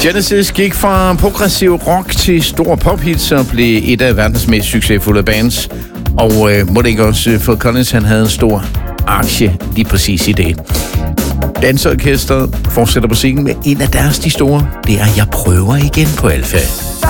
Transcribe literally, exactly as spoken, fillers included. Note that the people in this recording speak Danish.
Genesis gik fra progressiv rock til stor pophits og blev et af verdens mest succesfulde bands. Og øh, må det ikke også Phil Collins, han havde en stor aktie lige præcis i det. Danseorkestret fortsætter musikken med en af deres de store. Det er Jeg prøver igen på Alfa.